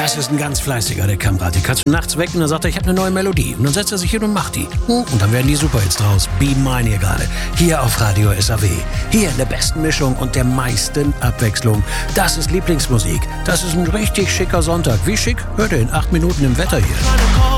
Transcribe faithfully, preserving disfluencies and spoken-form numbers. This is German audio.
Das ist ein ganz fleißiger, der Kamerad. Den kannst du nachts wecken und dann sagt er, ich habe eine neue Melodie. Und dann setzt er sich hin und macht die. Und dann werden die Superhits draus. Be Mine hier gerade. Hier auf Radio S A W. Hier in der besten Mischung und der meisten Abwechslung. Das ist Lieblingsmusik. Das ist ein richtig schicker Sonntag. Wie schick? Hört ihr in acht Minuten im Wetter hier.